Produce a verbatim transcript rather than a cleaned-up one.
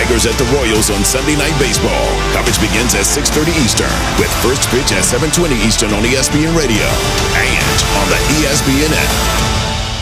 Tigers at the Royals on Sunday Night Baseball. Coverage begins at six thirty Eastern with first pitch at seven twenty Eastern on E S P N Radio and on the E S P N app.